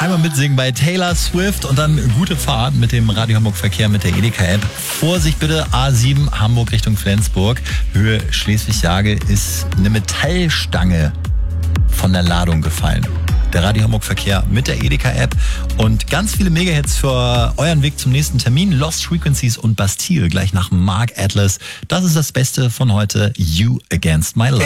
Einmal mitsingen bei Taylor Swift und dann gute Fahrt mit dem Radio Hamburg Verkehr mit der Edeka-App. Vorsicht bitte, A7 Hamburg Richtung Flensburg, Höhe Schleswig-Jage ist eine Metallstange von der Ladung gefallen. Der Radio Hamburg Verkehr mit der Edeka-App und ganz viele Megahits für euren Weg zum nächsten Termin. Lost Frequencies und Bastille gleich nach Mark Atlas. Das ist das Beste von heute. You Against My Love.